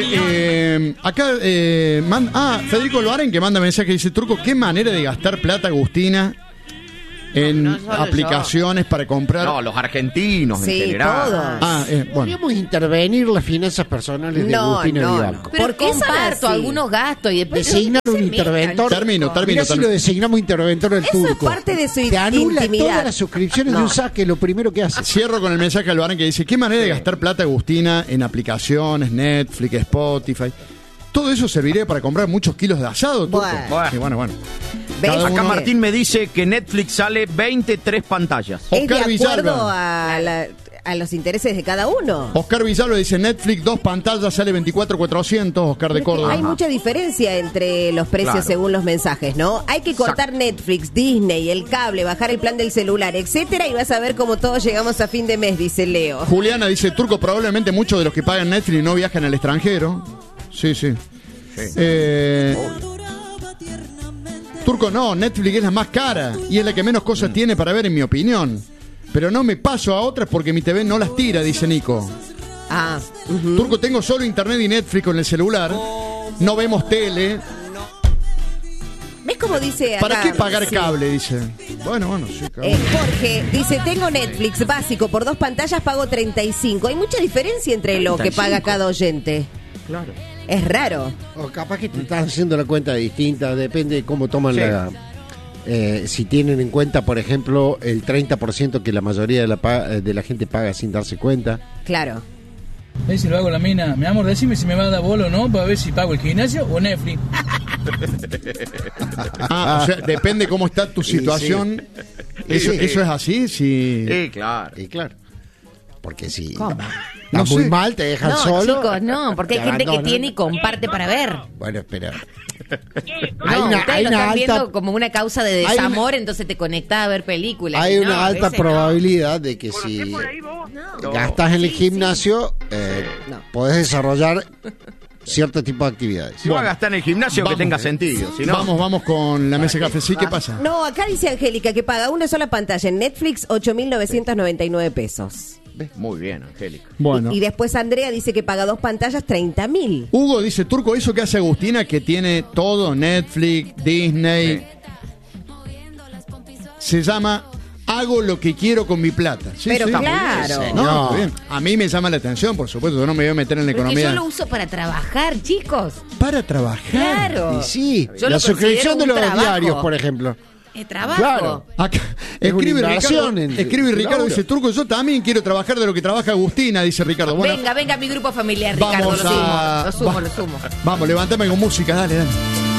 Acá Federico Loaren que manda mensaje, dice: Turco, qué manera de gastar plata, Agustina, en aplicaciones para comprar. No, los argentinos en general. Todos. Bueno. Podríamos intervenir las finanzas personales de Agustina Vivanco. Pero ¿por qué comparto algunos gastos y después designar un interventor? Termino. Mirá si lo designamos interventor del Turco. Eso es parte de su Te anula intimidad. todas las suscripciones de un saque, lo primero que hace. Cierro con el mensaje de Loaren que dice: qué manera de gastar plata, Agustina, en aplicaciones, Netflix, Spotify. Todo eso serviría para comprar muchos kilos de asado, Turco. Sí, bueno. Acá Martín me dice que Netflix sale 23 pantallas. Es de Oscar acuerdo Villalba. a los intereses de cada uno. Oscar Villalba dice: Netflix, 2 pantallas, sale 24,400. Oscar de Córdoba. Hay mucha diferencia entre los precios según los mensajes, ¿no? Hay que cortar Netflix, Disney, el cable, bajar el plan del celular, etcétera, y vas a ver cómo todos llegamos a fin de mes, dice Leo. Juliana dice: Turco, probablemente muchos de los que pagan Netflix no viajan al extranjero. Sí. Turco, no, Netflix es la más cara y es la que menos cosas tiene para ver, en mi opinión. Pero no me paso a otras porque mi TV no las tira, dice Nico. Turco, tengo solo internet y Netflix con el celular. No vemos tele. ¿Ves cómo dice acá? ¿Para qué pagar cable? Dice. Bueno, sí, cable. Jorge dice: tengo Netflix básico por 2 pantallas, pago 35. Hay mucha diferencia entre 35. Lo que paga cada oyente. Claro. Es raro. O capaz que te estás haciendo la cuenta distinta, depende de cómo toman si tienen en cuenta, por ejemplo, el 30% que la mayoría de la gente paga sin darse cuenta. Claro. Ahí se lo hago a la mina: mi amor, decime si me va a dar bola o no, para ver si pago el gimnasio o Netflix. O sea, depende cómo está tu situación. ¿Eso es así? Sí, claro. Y claro. Porque si ¿Cómo? está muy mal, te dejan solo. No, chicos, no, porque hay gente que tiene y comparte para ver. Bueno, espera. No, ustedes lo están viendo como una causa de desamor, entonces te conectás a ver películas. Hay una alta probabilidad de que si gastas en el gimnasio, podés desarrollar cierto tipo de actividades. Si vas a gastar en el gimnasio, que tenga sentido. Si no, vamos con la mesa de café. Sí, ¿qué pasa? No, acá dice Angélica que paga una sola pantalla en Netflix, 8.999 pesos. Muy bien, Angélica. Bueno. Y después Andrea dice que paga 2 pantallas, 30.000. Hugo dice: Turco, eso que hace Agustina, que tiene todo, Netflix, Disney, se llama hago lo que quiero con mi plata. Sí, pero sí. claro. No, está bien. A mí me llama la atención, por supuesto. Yo no me voy a meter en la economía. Yo lo uso para trabajar, chicos. Para trabajar. Claro. Y sí, yo la suscripción de los trabajo. Diarios, por ejemplo. Trabajo. Claro. Acá, escribe Ricardo, dice: Turco, yo también quiero trabajar de lo que trabaja Agustina, dice Ricardo. Venga mi grupo familiar, Ricardo, lo sumo. Vamos, levántame con música, dale.